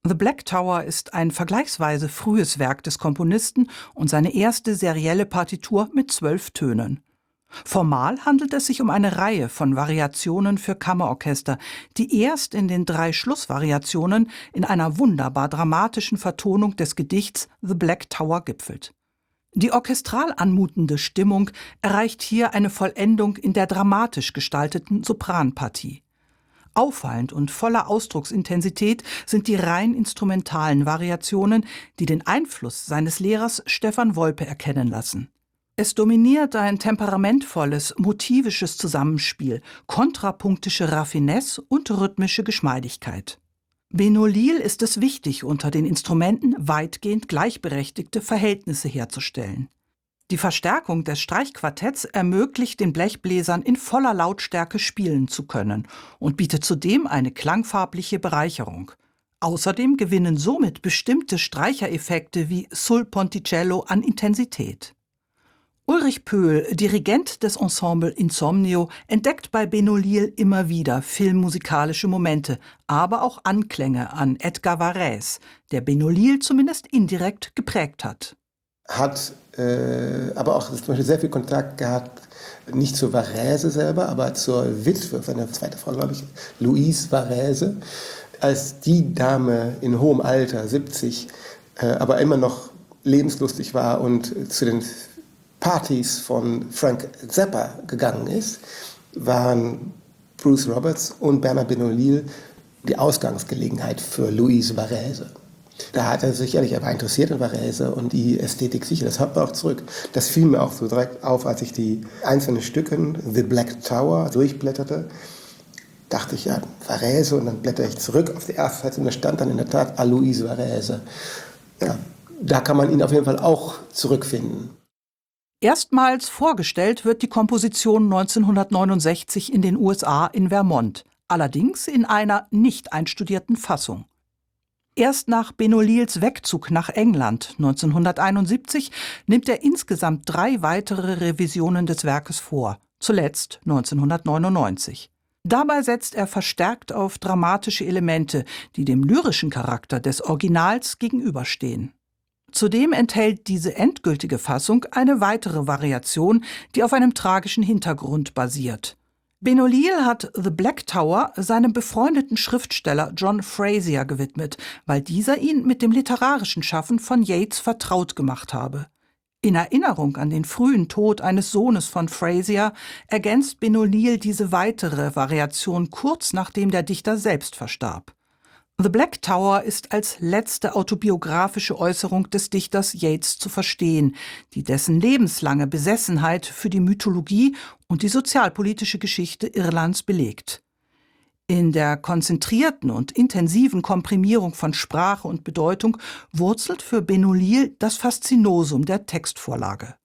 The Black Tower ist ein vergleichsweise frühes Werk des Komponisten und seine erste serielle Partitur mit 12 Tönen. Formal handelt es sich um eine Reihe von Variationen für Kammerorchester, die erst in den 3 Schlussvariationen in einer wunderbar dramatischen Vertonung des Gedichts The Black Tower gipfelt. Die orchestral anmutende Stimmung erreicht hier eine Vollendung in der dramatisch gestalteten Sopranpartie. Auffallend und voller Ausdrucksintensität sind die rein instrumentalen Variationen, die den Einfluss seines Lehrers Stefan Wolpe erkennen lassen. Es dominiert ein temperamentvolles, motivisches Zusammenspiel, kontrapunktische Raffinesse und rhythmische Geschmeidigkeit. Benno Liel ist es wichtig, unter den Instrumenten weitgehend gleichberechtigte Verhältnisse herzustellen. Die Verstärkung des Streichquartetts ermöglicht den Blechbläsern in voller Lautstärke spielen zu können und bietet zudem eine klangfarbliche Bereicherung. Außerdem gewinnen somit bestimmte Streichereffekte wie sul ponticello an Intensität. Ulrich Pöhl, Dirigent des Ensemble Insomnio, entdeckt bei Benno Liel immer wieder filmmusikalische Momente, aber auch Anklänge an Edgar Varèse, der Benno Liel zumindest indirekt geprägt hat. Hat aber auch zum Beispiel sehr viel Kontakt gehabt, nicht zur Varèse selber, aber zur Witwe, seiner zweite Frau, glaube ich, Louise Varèse, als die Dame in hohem Alter, 70, aber immer noch lebenslustig war und zu den Partys von Frank Zappa gegangen ist, waren Bruce Roberts und Bernard Benno Liel die Ausgangsgelegenheit für Louise Varèse. Da hat er sich ehrlich, er war interessiert in Varèse und die Ästhetik sicher, das hat man auch zurück. Das fiel mir auch so direkt auf, als ich die einzelnen Stücken, The Black Tower, durchblätterte, dachte ich, ja, Varèse, und dann blätter ich zurück auf die erste Seite und da stand dann in der Tat Aloïse Varèse. Ja, da kann man ihn auf jeden Fall auch zurückfinden. Erstmals vorgestellt wird die Komposition 1969 in den USA in Vermont, allerdings in einer nicht einstudierten Fassung. Erst nach Benno Liels Wegzug nach England 1971 nimmt er insgesamt 3 weitere Revisionen des Werkes vor, zuletzt 1999. Dabei setzt er verstärkt auf dramatische Elemente, die dem lyrischen Charakter des Originals gegenüberstehen. Zudem enthält diese endgültige Fassung eine weitere Variation, die auf einem tragischen Hintergrund basiert. Benno Liel hat The Black Tower seinem befreundeten Schriftsteller John Fraser gewidmet, weil dieser ihn mit dem literarischen Schaffen von Yeats vertraut gemacht habe. In Erinnerung an den frühen Tod eines Sohnes von Fraser ergänzt Benno Liel diese weitere Variation kurz nachdem der Dichter selbst verstarb. The Black Tower ist als letzte autobiografische Äußerung des Dichters Yeats zu verstehen, die dessen lebenslange Besessenheit für die Mythologie und die sozialpolitische Geschichte Irlands belegt. In der konzentrierten und intensiven Komprimierung von Sprache und Bedeutung wurzelt für Benno Liel das Faszinosum der Textvorlage.